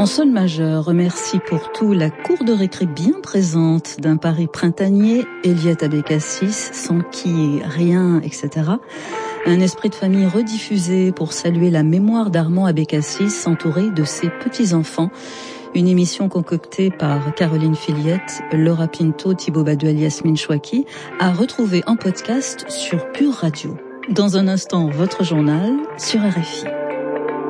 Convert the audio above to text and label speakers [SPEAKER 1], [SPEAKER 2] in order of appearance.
[SPEAKER 1] En sol majeur, remercie pour tout la cour de récré bien présente d'un Paris printanier, Eliette Abécassis, sans qui rien, etc. Un esprit de famille rediffusé pour saluer la mémoire d'Armand Abécassis, entouré de ses petits-enfants. Une émission concoctée par Caroline Filiette, Laura Pinto, Thibaut Baduel, Yasmine Chouaki, à retrouver en podcast sur Pure Radio. Dans un instant, votre journal sur RFI.